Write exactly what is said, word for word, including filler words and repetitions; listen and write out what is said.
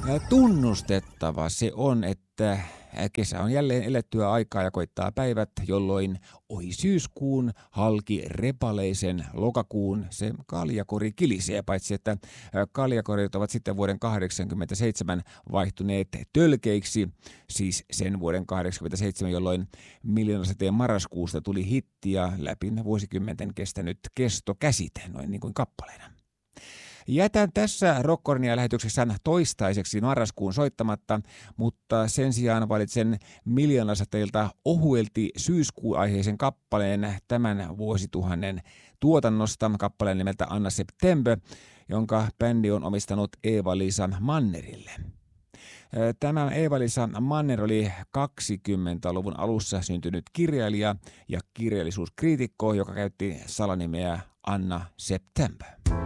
Tunnustettava se on, että kesä on jälleen elettyä aikaa ja koittaa päivät, jolloin ohi syyskuun halki repaleisen lokakuun se kaljakori kilisee, paitsi että kaljakorit ovat sitten vuoden kahdeksankymmentäseitsemän vaihtuneet tölkeiksi, siis sen vuoden kahdeksankymmentäseitsemän, jolloin Miljoonasateen marraskuusta tuli hitti ja läpi vuosikymmenten kestänyt kestokäsite, noin niin kuin kappaleena. Jätän tässä Rockornia-lähetyksessä toistaiseksi marraskuun soittamatta, mutta sen sijaan valitsen Miljoonasateilta ohuelti syyskuuaiheisen kappaleen tämän vuosituhannen tuotannosta, kappaleen nimeltä Anna September, jonka bändi on omistanut Eeva-Liisa Mannerille. Tämä Eeva-Liisa Manner oli kaksikymmentäluvun alussa syntynyt kirjailija ja kirjallisuuskriitikko, joka käytti salanimeä Anna September.